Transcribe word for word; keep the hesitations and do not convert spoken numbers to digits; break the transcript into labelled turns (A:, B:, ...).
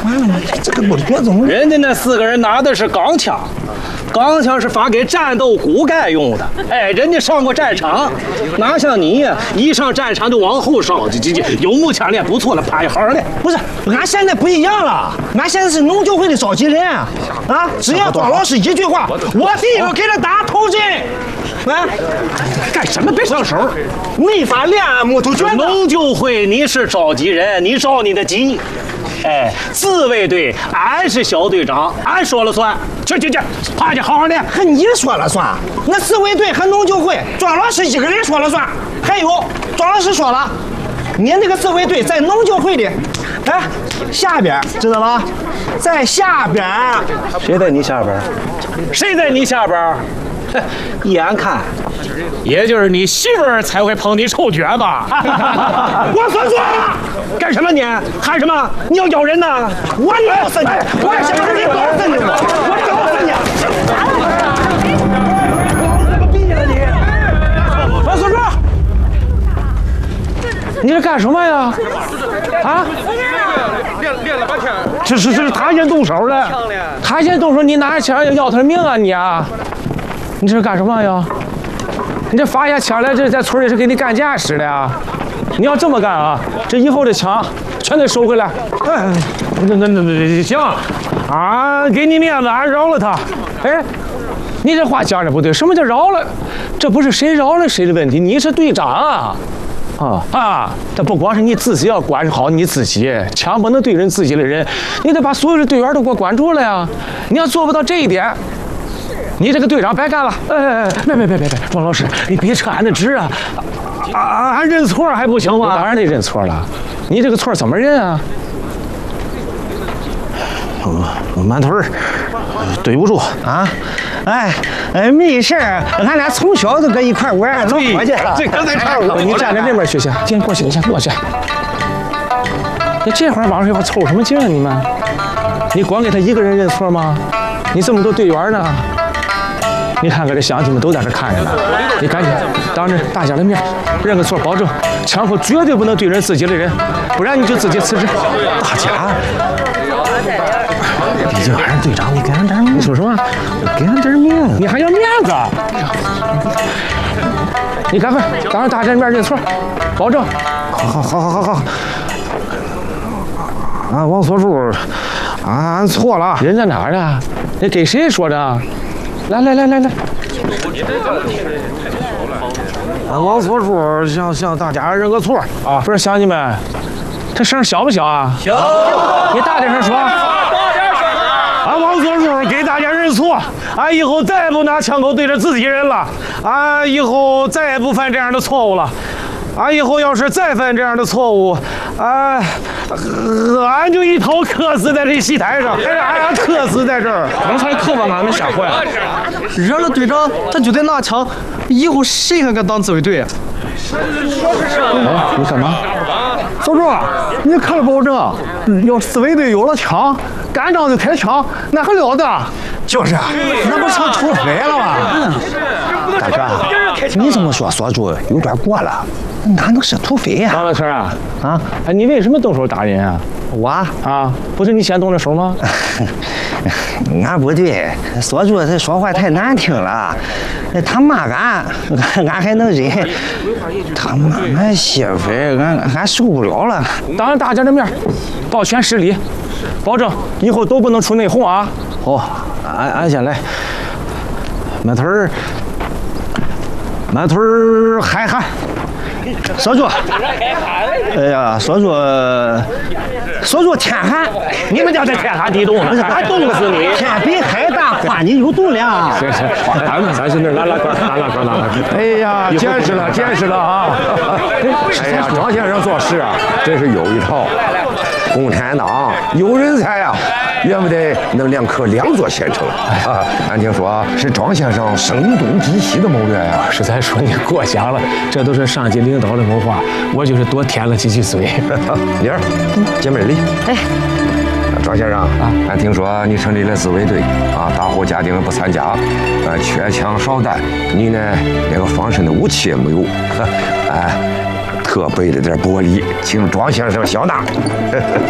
A: 完了，这个我的脚怎么？
B: 人家那四个人拿的是钢枪，钢枪是发给战斗骨干用的。哎，人家上过战场，哪像你呀，一上战场就往后烧，这这这有木枪练不错了，趴一行嘞。
A: 不是，俺现在不一样了，俺现在是农教会的召集人啊！啊，只要庄老师一句话，我第一个给他打头阵。啊，
B: 干什么？别上手！
A: 没法练木头拳。
B: 农救会你是召集人，你着你的急。哎，自卫队俺是小队长，俺说了算。去去去，趴下好好练。
A: 还你说了算？那自卫队和农救会，庄老师一个人说了算。还有，庄老师说了，你那个自卫队在农救会里，哎，下边知道吧？在下边。
B: 谁在你下边？谁在你下边？眼看，也就是你媳妇儿才会捧你臭脚吧？
A: 我说错了，
B: 干什么你？喊什么？你要咬人呐？
A: 我咬死你！我想让你咬死你！我咬死你！
B: 王所柱，你这干什么呀？啊？
C: 练练了半天。
B: 这是这是他先动手了，他先动手，你拿着枪要他的命啊你啊！你这是干什么呀？你这发下枪来，这在村里是给你干架使的呀！你要这么干啊，这以后的枪全得收回来。哎，那那那那行，啊，给你面子，俺饶了他。哎，你这话讲的不对，什么叫饶了？这不是谁饶了谁的问题，你是队长啊！啊啊！这不光是你自己要管好你自己，枪不能对人自己的人，你得把所有的队员都给我管住了呀！你要做不到这一点。你这个队长白干了！哎，别别别别别，庄老师，你别扯俺的职啊！啊，俺认错还不行吗？当然得认错了。你这个错怎么认啊？
A: 我满腿儿，对不住啊！哎哎，没事儿，俺俩从小就搁一块玩，老伙计了。
B: 这刚才差不多。你站在那边去行，先过去，先过去。你这会儿往这块凑什么劲啊？你们？你光给他一个人认错吗？你这么多队员呢？你看看这乡亲们都在这看着呢，你赶紧当着大家的面认个错，保证枪口绝对不能对人自己的人，不然你就自己辞职。
A: 大家，你这还是队长，你给俺点面子。
B: 你说什么？
A: 给俺点面子，
B: 你还要面子？你赶快当着大家的面认错，保证。
A: 好好好好好。俺王所柱，俺俺错了。
B: 人在哪儿呢？你给谁说的？来来来来来，
A: 俺王所柱向向大家认个错
B: 啊！不是乡亲们，这声小不小啊？
C: 小，
B: 你大点声说。
C: 大点声。
B: 俺王所柱给大家认错，俺以后再也不拿枪口对着自己人了，俺以后再也不犯这样的错误了。俺以后要是再犯这样的错误，啊，俺就一头磕死在这戏台上，还是俺磕死在这儿。刚才可把俺们吓坏了。
D: 惹了队长，他就得拿枪，以后谁还敢当自卫队啊？
B: 哎，你干嘛？
A: 小柱，你可保证，要自卫队有了枪，干仗就开枪，那还了得？就是，那不成土匪了吗？大哥，你这么说，所柱有点过了。哪能是土匪呀？
B: 王老师啊，
A: 啊，
B: 哎，你为什么动手打人啊？
A: 我
B: 啊，不是你先动的手吗？
A: 俺不对，所柱他说话太难听了，他骂俺，俺俺还能忍，他骂俺媳妇儿，俺俺受不了了。
B: 当着大家的面，保全失礼，保证以后都不能出内讧啊！
A: 好，俺俺先来，满腿儿，满腿儿嗨喊。所柱，哎呀，所柱，所柱天寒，
B: 你们家这天寒地冻的，还冻死你！
A: 天比海大，花你有度量。
B: 行行，咱们咱是那拉拉杆，拉拉杆，拉拉杆。
E: 哎呀，见识了，见识了啊！哎呀，张先生做事啊，真是有一套。共产党有人才啊，怨不得能两克两座县城啊！俺听说是张先生声东击西的谋略呀。
B: 实在说你过奖了，这都是上级领导的谋划，我就是多添了几句嘴。
E: 妮儿，见面礼。
A: 哎，
E: 张先生啊，俺听说你成立了自卫队啊，大户家丁不参加，呃，缺枪少弹，你呢连个防身的武器也没有，哎。特备了点玻璃，请庄先生笑纳。